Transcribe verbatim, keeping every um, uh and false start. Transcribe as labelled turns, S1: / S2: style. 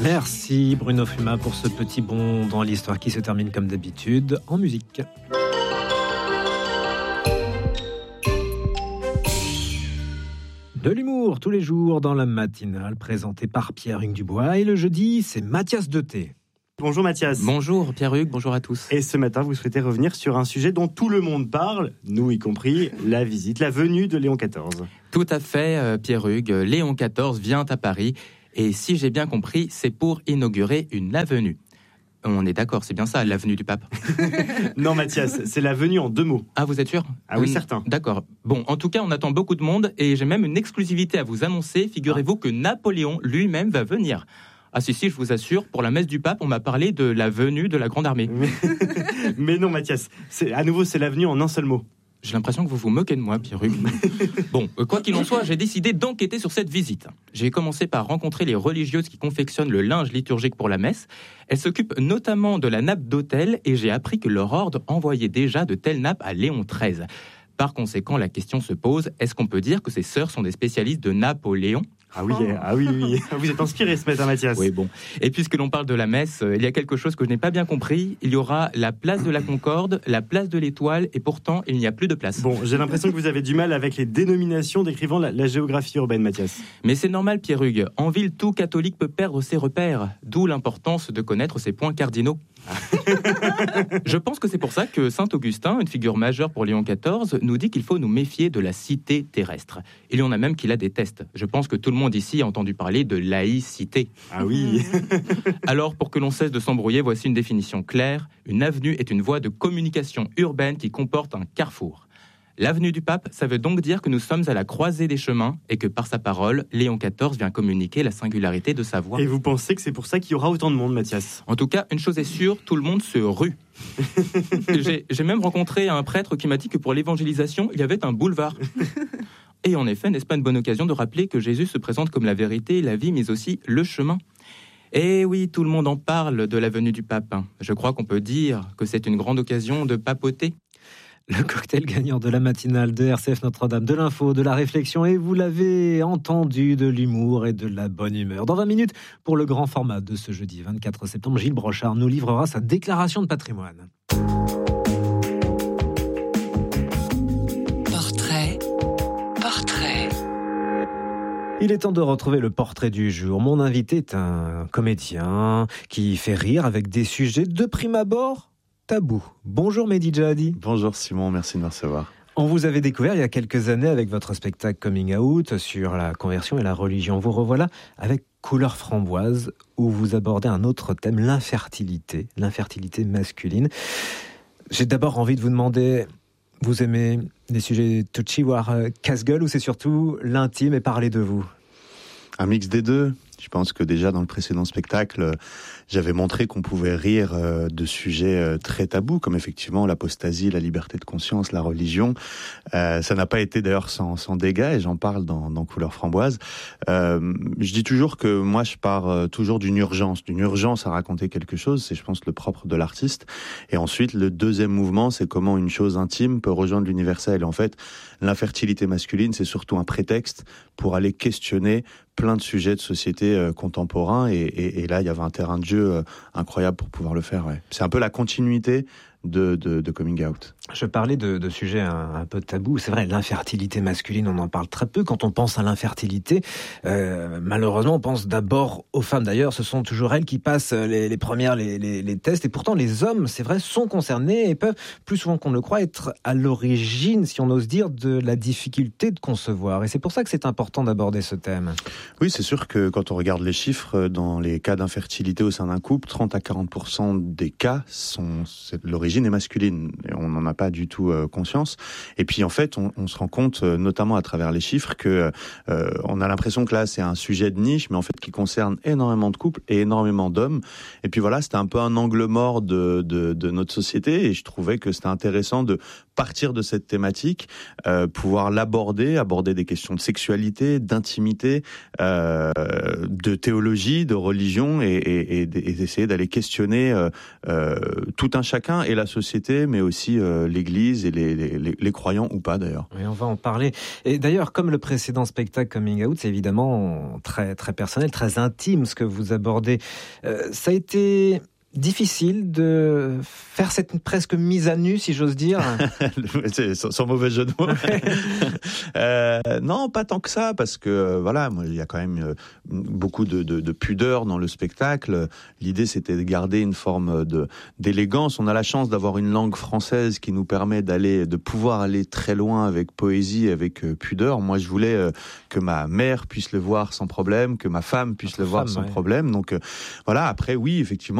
S1: Merci Bruno Fuma pour ce petit bond dans l'histoire qui se termine comme d'habitude en musique. De l'humour tous les jours dans la matinale, présenté par Pierre-Hugues Dubois. Et le jeudi, c'est Mathias Deté.
S2: Bonjour Mathias.
S3: Bonjour Pierre-Hugues, bonjour à tous.
S2: Et ce matin, vous souhaitez revenir sur un sujet dont tout le monde parle, nous y compris, la visite, la venue de Léon quatorze.
S3: Tout à fait, euh, Pierre-Hugues. Léon quatorze vient à Paris. Et si j'ai bien compris, c'est pour inaugurer une avenue. On est d'accord, c'est bien ça, l'avenue du pape.
S2: Non Mathias, c'est l'avenue en deux mots.
S3: Ah, vous êtes sûr?
S2: Ah oui,
S3: hum,
S2: certain.
S3: D'accord. Bon, en tout cas, on attend beaucoup de monde et j'ai même une exclusivité à vous annoncer. Figurez-vous que Napoléon lui-même va venir. Ah si, si, je vous assure, pour la messe du pape, on m'a parlé de la venue de la Grande Armée.
S2: Mais, mais non Mathias, c'est, à nouveau c'est l'avenue en un seul mot.
S3: J'ai l'impression que vous vous moquez de moi, Pierre-Hugues. Bon, quoi qu'il en soit, j'ai décidé d'enquêter sur cette visite. J'ai commencé par rencontrer les religieuses qui confectionnent le linge liturgique pour la messe. Elles s'occupent notamment de la nappe d'autel et j'ai appris que leur ordre envoyait déjà de telles nappes à Léon treize. Par conséquent, la question se pose, est-ce qu'on peut dire que ces sœurs sont des spécialistes de Napoléon ?
S2: Ah oui, ah oui, oui, vous êtes inspiré ce matin Mathias.
S3: Oui, bon. Et puisque l'on parle de la messe, il y a quelque chose que je n'ai pas bien compris. Il y aura la place de la Concorde, la place de l'Étoile, et pourtant, il n'y a plus de place.
S2: Bon, j'ai l'impression que vous avez du mal avec les dénominations décrivant la, la géographie urbaine, Mathias.
S3: Mais c'est normal, Pierre-Hugues. En ville, tout catholique peut perdre ses repères. D'où l'importance de connaître ses points cardinaux. Je pense que c'est pour ça que saint Augustin, une figure majeure pour Léon quatorze, nous dit qu'il faut nous méfier de la cité terrestre. Il y en a même qui la détestent. Je pense que tout le monde ici a entendu parler de laïcité.
S2: Ah oui.
S3: Alors, pour que l'on cesse de s'embrouiller, voici une définition claire. Une avenue est une voie de communication urbaine qui comporte un carrefour. L'avenue du Pape, ça veut donc dire que nous sommes à la croisée des chemins et que par sa parole, Léon quatorze vient communiquer la singularité de sa voix.
S2: Et vous pensez que c'est pour ça qu'il y aura autant de monde, Mathias ?
S3: En tout cas, une chose est sûre, tout le monde se rue. j'ai, j'ai même rencontré un prêtre qui m'a dit que pour l'évangélisation, il y avait un boulevard. Et en effet, n'est-ce pas une bonne occasion de rappeler que Jésus se présente comme la vérité, la vie, mais aussi le chemin ? Et oui, tout le monde en parle de la venue du pape. Je crois qu'on peut dire que c'est une grande occasion de papoter.
S1: Le cocktail gagnant de la matinale de R C F Notre-Dame, de l'info, de la réflexion et vous l'avez entendu, de l'humour et de la bonne humeur. Dans vingt minutes, pour le grand format de ce jeudi vingt-quatre septembre, Gilles Brochard nous livrera sa déclaration de patrimoine.
S4: Portrait, portrait.
S1: Il est temps de retrouver le portrait du jour. Mon invité est un comédien qui fait rire avec des sujets de prime abord tabou. Bonjour Mehdi Djahadi.
S5: Bonjour Simon, merci de me recevoir.
S1: On vous avait découvert il y a quelques années avec votre spectacle Coming Out sur la conversion et la religion. Vous revoilà avec Couleur framboise où vous abordez un autre thème, l'infertilité, l'infertilité masculine. J'ai d'abord envie de vous demander, vous aimez les sujets touchy, voire casse-gueule, ou c'est surtout l'intime et parler de vous ?
S5: Un mix des deux. Je pense que déjà dans le précédent spectacle, j'avais montré qu'on pouvait rire de sujets très tabous, comme effectivement l'apostasie, la liberté de conscience, la religion. Euh, ça n'a pas été d'ailleurs sans, sans dégâts, et j'en parle dans, dans Couleur framboise. Euh, je dis toujours que moi, je pars toujours d'une urgence, d'une urgence à raconter quelque chose. C'est, je pense, le propre de l'artiste. Et ensuite, le deuxième mouvement, c'est comment une chose intime peut rejoindre l'universel. Et en fait, l'infertilité masculine, c'est surtout un prétexte pour aller questionner plein de sujets de société euh, contemporains et, et, et là il y avait un terrain de jeu euh, incroyable pour pouvoir le faire. Ouais. C'est un peu la continuité de, de, de Coming Out.
S1: Je parlais de, de sujets un, un peu tabous. C'est vrai, l'infertilité masculine, on en parle très peu. Quand on pense à l'infertilité, euh, malheureusement, on pense d'abord aux femmes. D'ailleurs, ce sont toujours elles qui passent les, les premières les, les, les tests. Et pourtant, les hommes, c'est vrai, sont concernés et peuvent, plus souvent qu'on ne le croit, être à l'origine, si on ose dire, de la difficulté de concevoir. Et c'est pour ça que c'est important d'aborder ce thème.
S5: Oui, c'est sûr que quand on regarde les chiffres, dans les cas d'infertilité au sein d'un couple, trente à quarante pour cent des cas sont c'est, l'origine est masculine. Et on n'en a pas du tout euh, conscience. Et puis en fait, on, on se rend compte, euh, notamment à travers les chiffres, que euh, on a l'impression que là, c'est un sujet de niche, mais en fait qui concerne énormément de couples et énormément d'hommes. Et puis voilà, c'était un peu un angle mort de, de, de notre société, et je trouvais que c'était intéressant de partir de cette thématique, euh, pouvoir l'aborder, aborder des questions de sexualité, d'intimité, euh, de théologie, de religion, et, et, et, et d'essayer d'aller questionner euh, euh, tout un chacun et la société, mais aussi euh, euh, l'Église et les, les, les, les croyants ou pas d'ailleurs.
S1: Oui, on va en parler. Et d'ailleurs, comme le précédent spectacle Coming Out, c'est évidemment très très personnel, très intime ce que vous abordez. Euh, ça a été difficile de faire cette presque mise à nu, si j'ose dire.
S5: C'est sans, sans mauvais jeu de mots. euh, non, pas tant que ça, parce que euh, voilà, moi, il y a quand même euh, beaucoup de, de, de pudeur dans le spectacle. L'idée, c'était de garder une forme de d'élégance. On a la chance d'avoir une langue française qui nous permet d'aller, de pouvoir aller très loin avec poésie, avec euh, pudeur. Moi, je voulais euh, que ma mère puisse le voir sans problème, que ma femme puisse Votre le voir
S1: femme,
S5: sans
S1: ouais.
S5: problème. Donc euh, voilà. Après, oui, effectivement.